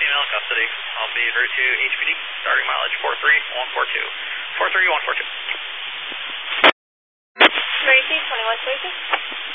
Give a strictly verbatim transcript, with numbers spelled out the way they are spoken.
female in custody. I'll be en route to H P D, starting mileage four three one four two. four three one four two. Tracy, twenty-one Tracy.